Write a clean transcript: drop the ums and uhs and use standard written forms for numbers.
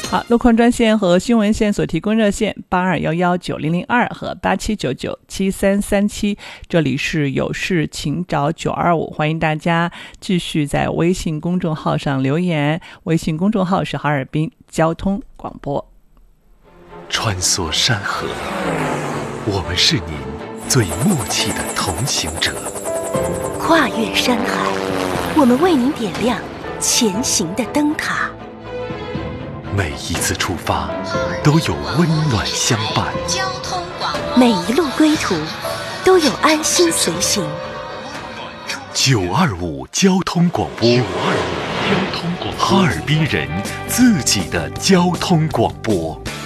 好，路况专线和新闻线所提供热线82119002和87997337，这里是有事请找925，欢迎大家继续在微信公众号上留言，微信公众号是哈尔滨交通广播。 穿梭山河，我们是您最默契的同行者； 跨越山海，我们为您点亮前行的灯塔。 每一次出发都有温暖相伴， 每一路归途都有安心随行。 925交通广播，925交通广播，哈尔滨人自己的交通广播。